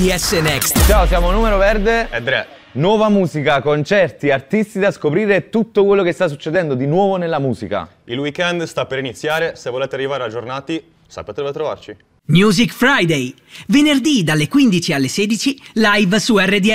RDS Next. Ciao, siamo Numero Verde e Dre. Nuova musica, concerti, artisti da scoprire e tutto quello che sta succedendo di nuovo nella musica. Il weekend sta per iniziare, se volete arrivare aggiornati sapete dove trovarci. Music Friday, venerdì dalle 15 alle 16, live su RDS.